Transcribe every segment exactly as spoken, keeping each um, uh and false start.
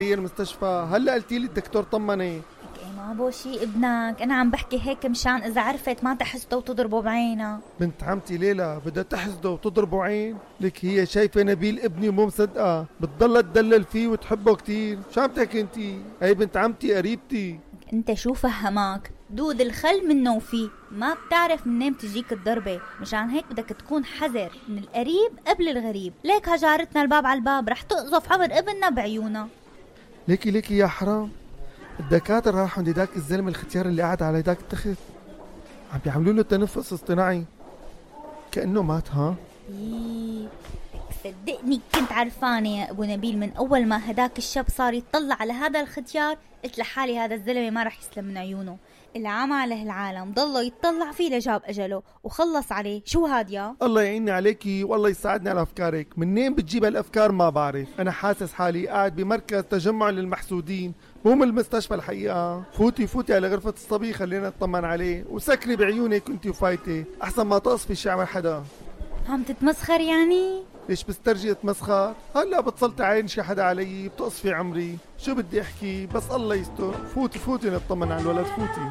المستشفى؟ هلا قلتي لي الدكتور طمني. ما بو شي ابنك، انا عم بحكي هيك مشان اذا عرفت ما تحسده وتضربه بعينها. بنت عمتي ليلى بدها تحسده وتضربه عين؟ لك هي شايفه نبيل ابني ومو مصدقه، بتضل تدلل فيه وتحبه كتير. شو عم تحكي انتي؟ هي بنت عمتي قريبتي. انت شو فهمك؟ دود الخل منه وفيه، ما بتعرف منين بتجيك الضربه، مشان هيك بدك تكون حذر من القريب قبل الغريب. ليك هجارتنا الباب على الباب رح تقذف عمر ابننا بعيونها. ليكي ليكي يا حرام، الدكاتره راحوا عند داك الزلمه الختيار اللي قاعد على داك التخت، عم بيعملوا له تنفس اصطناعي كأنه مات. ها إيه صدقني كنت عرفانه يا ابو نبيل، من اول ما هداك الشاب صار يطلع على هذا الختيار قلت لحالي هذا الزلمه ما رح يسلم من عيونه. اللي عمله العالم ضله يتطلع فيه لجاب اجله وخلص عليه. شو هاد يا الله يعيني عليكي والله يساعدني على افكارك. منين بتجيب هالافكار ما بعرف. انا حاسس حالي قاعد بمركز تجمع للمحسودين مو من المستشفى الحقيقه. فوتي فوتي على غرفه الصبي خلينا نطمن عليه وسكري بعيونك انتي وفايتي احسن ما تقصفي شعر حدا. عم تتمسخر يعني؟ ليش بسترجي اتمسخر؟ هلا بتصلتي عين شي حدا علي بتقصفي عمري. شو بدي احكي بس الله يستر. فوتي فوتي نطمن على الولد فوتي.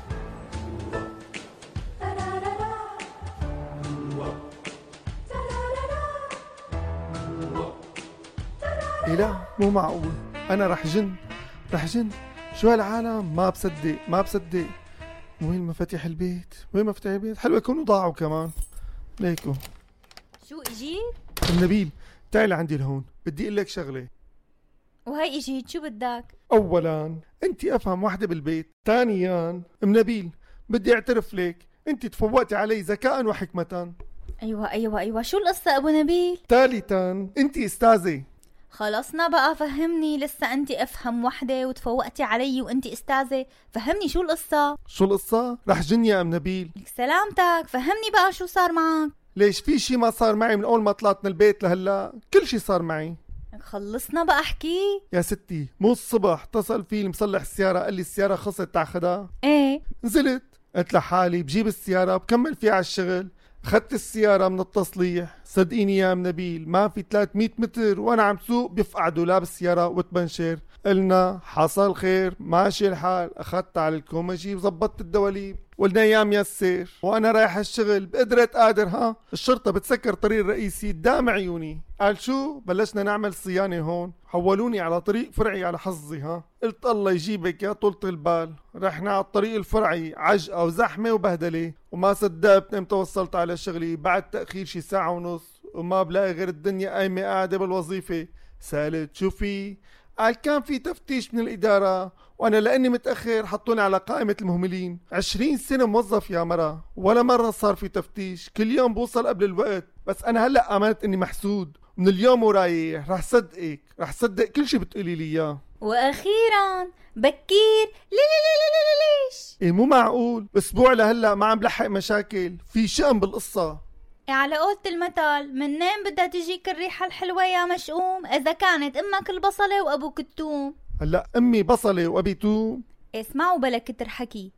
إيه لا مو معقول، انا رح جن رح جن. شو هالعالم؟ ما بصدق ما بصدق. وين مفاتيح البيت؟ وين مفاتيح البيت؟ حلوة يكونوا ضاعوا كمان. ليكو شو اجيت؟ النبيل تعال عندي لهون بدي اقول لك شغله. وهي اجيت شو بدك؟ اولا انت افهم وحده بالبيت، ثانيا ام نبيل بدي اعترف لك انت تفوقتي علي ذكاء وحكمه. ايوه ايوه ايوه شو القصه ابو نبيل؟ ثالثا انت استاذه. خلصنا بقى فهمني. لسه انت افهم وحده وتفوقتي علي وانت استاذه. فهمني شو القصه؟ شو القصه؟ رح جن يا ام نبيل. سلامتك فهمني بقى شو صار معك. ليش في شي ما صار معي من اول ما طلعت من البيت لهلا؟ كل شي صار معي. خلصنا بقى احكي. يا ستي مو الصبح اتصل في المصلح السياره قال لي السياره خلصت تاخدها. ايه نزلت قلت لحالي بجيب السياره بكمل فيها على الشغل. اخذت السياره من التصليح صدقيني يا ام نبيل ما في ثلاثمية متر وانا عم سوق بيفقع دولاب السياره وتبنشر. قلنا حصل خير ماشي الحال. اخذت على الكومجي وزبطت الدواليب قلنا يا ميسر وانا رايح الشغل بقدرة قادر. ها الشرطة بتسكر طريق الرئيسي قدام عيوني. قال شو؟ بلشنا نعمل صيانة هون حولوني على طريق فرعي على حظي. ها قلت الله يجيبك يا طولة البال. رحنا على الطريق الفرعي عجقة وزحمة وبهدلة وما صدقت امتى وصلت على شغلي بعد تأخير شي ساعة ونص وما بلاقي غير الدنيا قايمة قاعدة بالوظيفة. سألت شو في؟ قال كان في تفتيش من الإدارة وأنا لأني متأخر حطوني على قائمة المهملين. عشرين سنة موظف يا مرة ولا مرة صار في تفتيش. كل يوم بوصل قبل الوقت. بس أنا هلأ آمنت إني محسود. من اليوم ورايح رح صدقك رح صدق كل شي بتقولي لي إياه. وأخيرا بكير لي لي لي لي لي ليش؟ إيه مو معقول أسبوع لهلأ ما عم بلحق مشاكل. في شأن بالقصة. على قولة المثل منين بدها تجيك الريحة الحلوة يا مشؤوم إذا كانت أمك البصلة وأبوك التوم. هلأ أمي بصلة وأبي توم. اسمعوا بلا كتر حكي.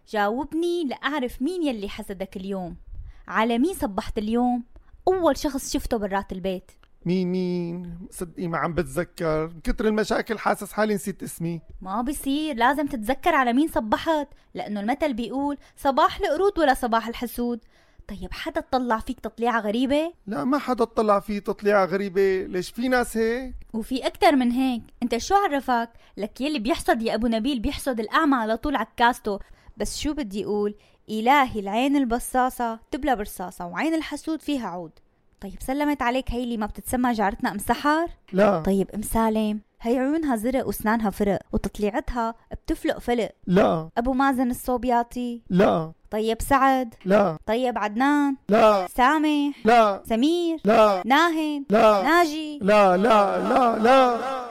جاوبني لأعرف مين يلي حسدك اليوم. على مين صبحت اليوم؟ أول شخص شفته برات البيت. مين مين؟ صدقي ما عم بتذكر من كتر المشاكل حاسس حالي نسيت اسمي. ما بصير لازم تتذكر على مين صبحت لأنه المثل بيقول صباح القرود ولا صباح الحسود. طيب حدا تطلع فيك تطليعة غريبة؟ لا ما حدا تطلع فيه تطليعة غريبة. ليش في ناس هيك؟ وفي أكتر من هيك. انت شو عرفك؟ لك يلي بيحصد يا أبو نبيل بيحصد الأعمى على طول عكاسته. بس شو بدي أقول؟ إلهي العين البصاصة تبلى برصاصة وعين الحسود فيها عود. طيب سلمت عليك هي اللي ما بتتسمى جارتنا أم سحر؟ لا. طيب أم سالم هي عيونها زرق واسنانها فرق وتطليعتها بتفلق فلق. لا. أبو مازن الصوبياطي؟ لا. طيب سعد؟ لا. طيب عدنان؟ لا. سامح؟ لا. سمير؟ لا. ناهد؟ لا. ناجي؟ لا لا لا لا.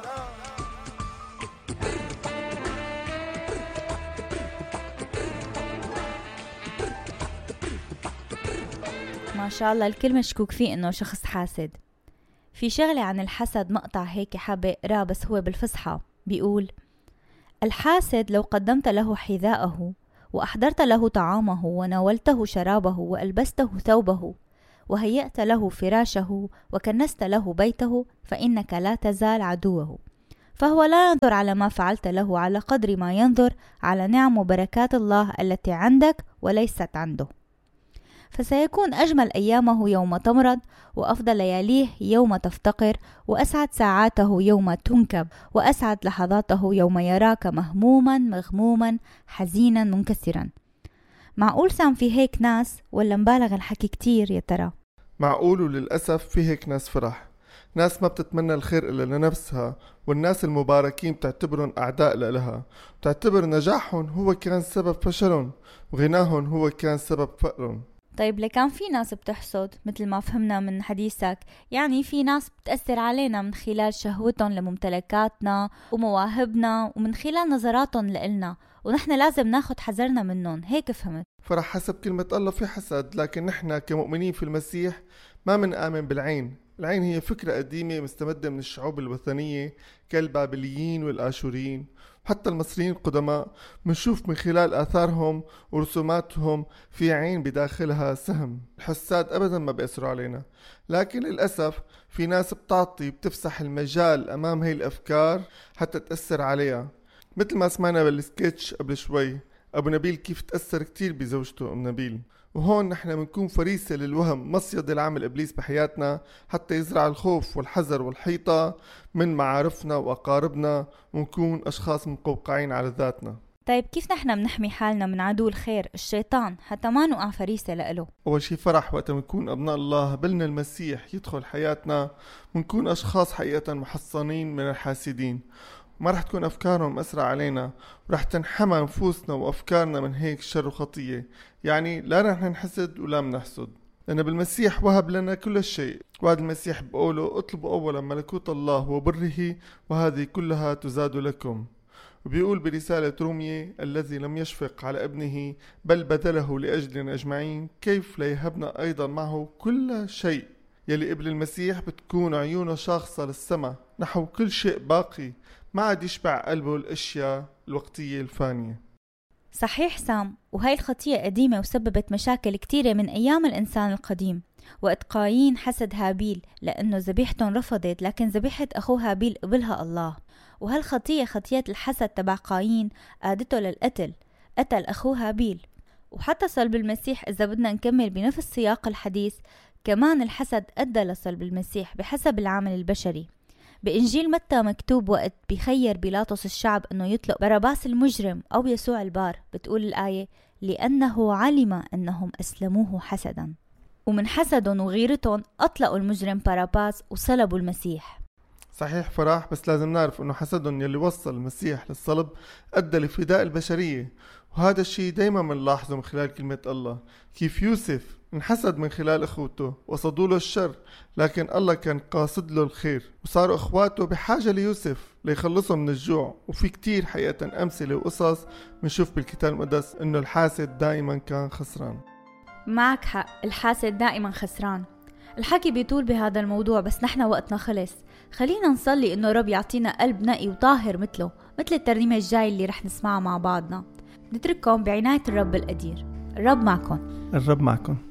ما شاء الله الكل مشكوك فيه انه شخص حاسد. في شغلة عن الحسد مقطع هيك حابة اقراه بس هو بالفصحى. بيقول الحاسد لو قدمت له حذاءه وأحضرت له طعامه وناولته شرابه وألبسته ثوبه وهيأت له فراشه وكنست له بيته فإنك لا تزال عدوه. فهو لا ينظر على ما فعلت له على قدر ما ينظر على نعم وبركات الله التي عندك وليست عنده. فسيكون أجمل أيامه يوم تمرض، وأفضل لياليه يوم تفتقر، وأسعد ساعاته يوم تنكب، وأسعد لحظاته يوم يراك مهموما مغموما حزينا منكسرا. معقول سام في هيك ناس ولا مبالغ الحكي كتير يا ترى؟ معقول، وللأسف في هيك ناس فرح، ناس ما بتتمنى الخير إلا لنفسها، والناس المباركين بتعتبرهم أعداء لها، بتعتبر نجاحهم هو كان سبب فشلهم، وغناهم هو كان سبب فقرهم. طيب لكان في ناس بتحسد مثل ما فهمنا من حديثك، يعني في ناس بتأثر علينا من خلال شهوتهم لممتلكاتنا ومواهبنا، ومن خلال نظراتهم لإلنا، ونحن لازم ناخد حذرنا منهم، هيك فهمت؟ فرح حسب كلمة الله في حسد، لكن نحن كمؤمنين في المسيح ما منآمن بالعين. العين هي فكرة قديمة مستمدة من الشعوب الوثنية كالبابليين والآشوريين، حتى المصريين القدماء منشوف من خلال آثارهم ورسوماتهم في عين بداخلها سهم. الحساد أبدا ما بيأثروا علينا، لكن للأسف في ناس بتعطي بتفسح المجال أمام هاي الأفكار حتى تأثر عليها، مثل ما سمعنا بالسكيتش قبل شوي أبو نبيل كيف تأثر كتير بزوجته أم نبيل. وهون نحن منكون فريسة للوهم، مصيد العمل إبليس بحياتنا حتى يزرع الخوف والحذر والحيطة من معارفنا وأقاربنا، ونكون أشخاص مقوقعين على ذاتنا. طيب كيف نحن منحمي حالنا من عدو الخير الشيطان حتى ما نقع فريسة لإله؟ أول شي فرح وقت منكون أبناء الله بلنا المسيح يدخل حياتنا، منكون أشخاص حقيقة محصنين من الحاسدين، ما رح تكون أفكارهم أسرع علينا، ورح تنحمى نفوسنا وأفكارنا من هيك شر وخطية. يعني لا رح نحسد ولا منحسد، لأن بالمسيح وهب لنا كل شيء، وهذا المسيح بقوله اطلبوا أولا ملكوت الله وبره وهذه كلها تزاد لكم. وبيقول برسالة رومية الذي لم يشفق على ابنه بل بذله لأجلنا أجمعين كيف لا يهبنا أيضا معه كل شيء. يلي قبل المسيح بتكون عيونه شاخصة للسماء نحو كل شيء باقي، ما عاد يشبع قلبه الأشياء الوقتية الفانية. صحيح سام، وهاي الخطية قديمة وسببت مشاكل كتيرة من أيام الإنسان القديم. وقت قايين حسد هابيل لأنه ذبيحتهم رفضت، لكن ذبيحة أخوه هابيل قبلها الله. وهالخطية خطية الحسد تبع قايين قادته للقتل، قتل أخوه هابيل. وحتى صلب المسيح إذا بدنا نكمل بنفس سياق الحديث، كمان الحسد أدى لصلب المسيح بحسب العمل البشري. بإنجيل متى مكتوب وقت بيخير بيلاطس الشعب أنه يطلق باراباس المجرم أو يسوع البار، بتقول الآية لأنه علم أنهم أسلموه حسدا. ومن حسدهم وغيرتهم أطلقوا المجرم باراباس وصلبوا المسيح. صحيح فرح، بس لازم نعرف أنه حسدهم يلي وصل المسيح للصلب أدى لفداء البشرية، وهذا الشيء دايما منلاحظه من خلال كلمة الله. كيف يوسف انحسد من خلال اخوته وصدوا له الشر، لكن الله كان قاصد له الخير، وصاروا اخواته بحاجة ليوسف ليخلصهم من الجوع. وفي كتير حقيقة امثلة وقصص منشوف بالكتاب المقدس انه الحاسد دائما كان خسران. معك حق، الحاسد دائما خسران. الحكي بيطول بهذا الموضوع بس نحن وقتنا خلص. خلينا نصلي انه رب يعطينا قلب نقي وطاهر مثله، مثل الترنيمة الجاي اللي رح نسمعها مع بعضنا. نترككم بعناية الرب القدير. الرب معكم. الرب معكم.